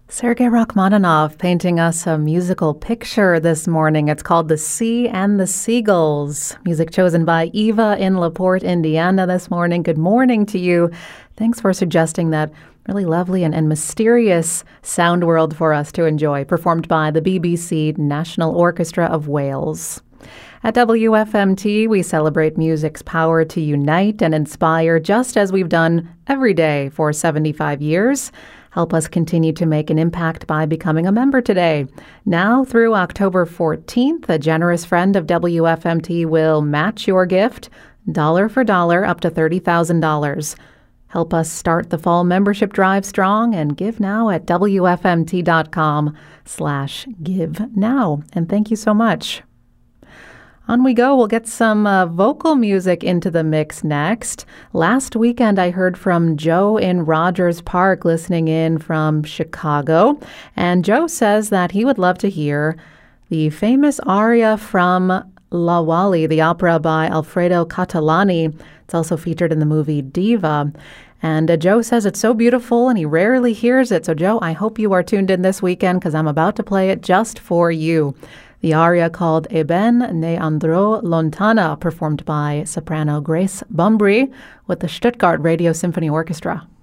Sergei Rachmaninoff painting us a musical picture this morning. It's called The Sea and the Seagulls. Music chosen by Eva in LaPorte, Indiana this morning. Good morning to you. Thanks for suggesting that really lovely and mysterious sound world for us to enjoy, performed by the BBC National Orchestra of Wales. At WFMT, we celebrate music's power to unite and inspire, just as we've done every day for 75 years. Help us continue to make an impact by becoming a member today. Now through October 14th, a generous friend of WFMT will match your gift, dollar for dollar, up to $30,000. Help us start the fall membership drive strong and give now at WFMT.com/give now. And thank you so much. On we go. We'll get some vocal music into the mix next. Last weekend, I heard from Joe in Rogers Park listening in from Chicago. And Joe says that he would love to hear the famous aria from La Wally, the opera by Alfredo Catalani. It's also featured in the movie Diva. And Joe says it's so beautiful and he rarely hears it. So Joe, I hope you are tuned in this weekend because I'm about to play it just for you. The aria called E ben ne andrò lontana, performed by soprano Grace Bumbry with the Stuttgart Radio Symphony Orchestra.